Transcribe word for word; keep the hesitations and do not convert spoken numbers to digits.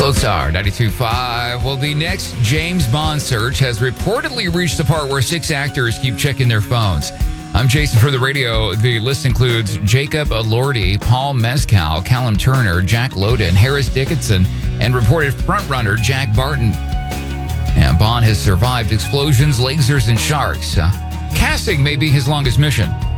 Gold Star ninety-two point five. Well, the next James Bond search has reportedly reached the part where six actors keep checking their phones. I'm Jason for the radio. The list includes Jacob Elordi, Paul Mescal, Callum Turner, Jack Lowden, Harris Dickinson, and reported frontrunner Jack Barton. And Bond has survived explosions, lasers, and sharks. Uh, casting may be his longest mission.